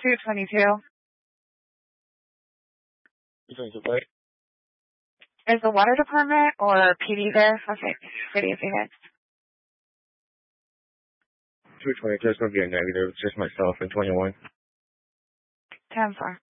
222. 222 plate. Is the water department or PD there? Okay, good evening. 222 is going to be a negative. It's just myself and 21. 10-4.